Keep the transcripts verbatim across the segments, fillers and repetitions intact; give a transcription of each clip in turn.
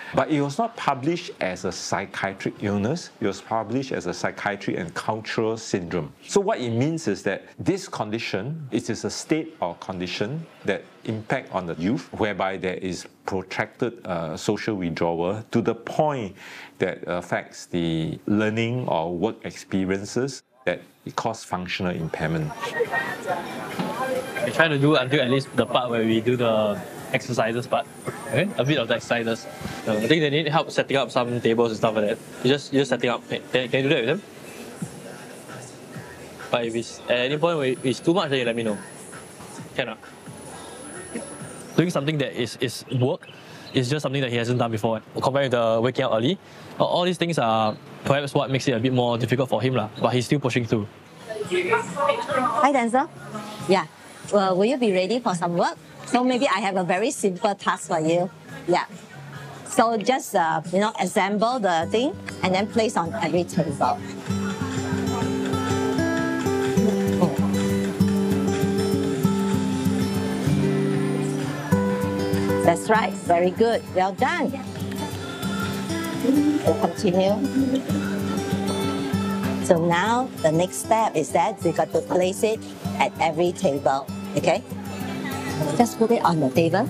But it was not published as a psychiatric illness. It was published as a psychiatric and cultural syndrome. So what it means is that this condition, it is a state or condition that impact on the youth, whereby there is protracted uh, social withdrawal to the point that affects the learning or work experiences, that it causes functional impairment. We try to do until at least the part where we do the exercises part, okay? A bit of the exercises. Uh, I think they need help setting up some tables and stuff like that. You just, you're just setting up. Can, can you do that with them? But if it's, at any point where it's too much, then you let me know. Cannot. Doing something that is, is work is just something that he hasn't done before. Compared with the waking up early, all these things are perhaps what makes it a bit more difficult for him, lah. But he's still pushing through. Hi, Denzel. Yeah. Well, will you be ready for some work? So maybe I have a very simple task for you. Yeah. So just uh, you know, assemble the thing and then place on every table. That's right. Very good. Well done. We'll continue. So now the next step is that we got to place it at every table. Okay? Just put it on the table.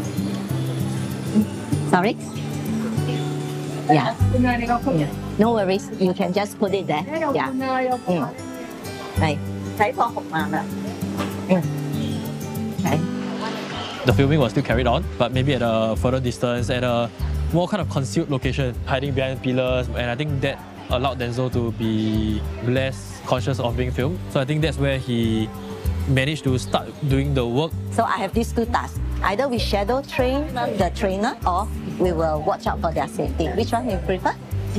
Sorry? Yeah. yeah. No worries. You can just put it there. Yeah. Mm. Right. Mm. Okay. The filming was still carried on, but maybe at a further distance, at a more kind of concealed location, hiding behind pillars, and I think that allowed Denzel to be less conscious of being filmed. So I think that's where he managed to start doing the work. So I have these two tasks. Either we shadow train the trainer or we will watch out for their safety. Which one you prefer?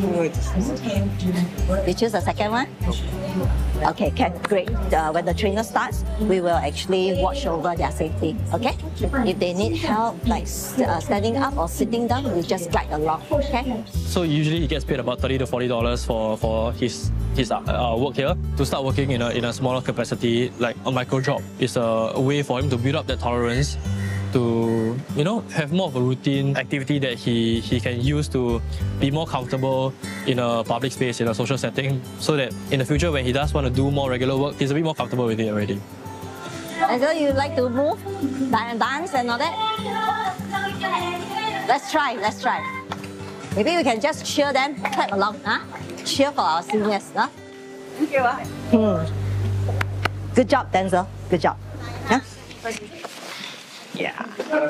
You choose the second one? Okay, can, great. Uh, when the trainer starts, we will actually watch over their safety, okay? If they need help, like uh, standing up or sitting down, we just guide along, okay? So usually he gets paid about thirty to forty dollars for, for his, his uh, work here. To start working in a, in a smaller capacity, like a micro job, is a way for him to build up that tolerance, to, you know, have more of a routine activity that he, he can use to be more comfortable in a public space, in a social setting, so that in the future when he does want to do more regular work, he's a bit more comfortable with it already. And so you like to move, dance and all that? Let's try, let's try. Maybe we can just cheer them, clap along, huh? Cheer for our seniors, huh? Thank you. Hmm. Good job, Denzel. Good job. Huh? Yeah.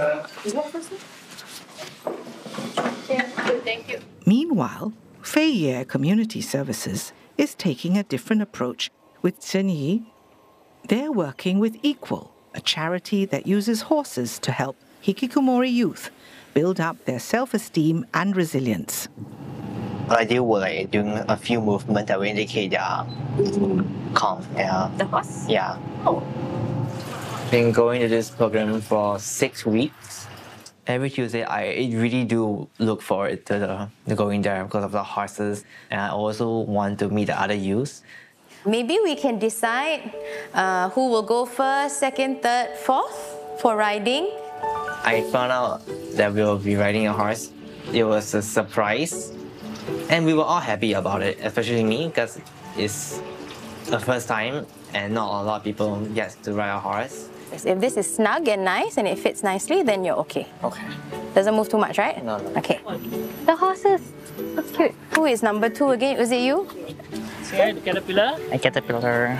Thank you. Meanwhile, Fei Ye Community Services is taking a different approach with Chen Yi. They're working with Equal, a charity that uses horses to help hikikomori youth build up their self-esteem and resilience. I do like doing a few movements that will indicate their calm. Yeah. The horse? Yeah. Oh. Been going to this program for six weeks. Every Tuesday, I really do look forward to the, the going there because of the horses, and I also want to meet the other youths. Maybe we can decide uh, who will go first, second, third, fourth for riding. I found out that we will be riding a horse. It was a surprise, and we were all happy about it, especially me, because it's the first time and not a lot of people get to ride a horse. If this is snug and nice and it fits nicely, then you're okay. Okay. Doesn't move too much, right? No, no. Okay. The horses. That's cute. Who is number two again? Was it you? Okay, the caterpillar. A caterpillar.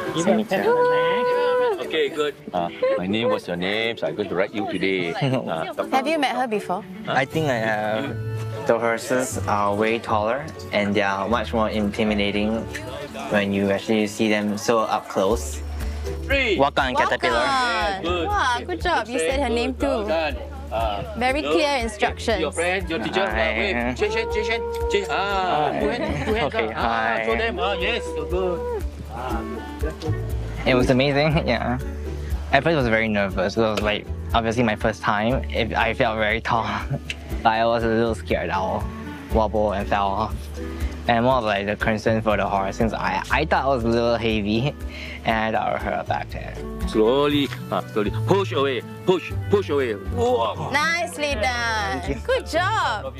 Okay, good. Uh, my name, what's your name? So I'm going to write you today. Uh, Have you met her before? I think I have. The horses are way taller and they are much more intimidating when you actually see them so up close. Walk on caterpillar. Good. Wow, good job. You said her name too. uh, Very clear instructions. Your friend, your teacher. Hi. Uh, Chen, Chen, Chen, Chen, Chen. Ah, Hi. two hands, two hands. Okay, ah, hi. show them. Ah, yes, so good. Ah, It was amazing, yeah. At first I was very nervous. It was like obviously my first time. It, I felt very tall. But I was a little scared. I'll wobble and fell off. And more of like the concern for the horse, since I, I thought it was a little heavy and I thought I would hurt back there. Slowly, ah, slowly. Push away, push, push away. Whoa. Nicely done. Good job.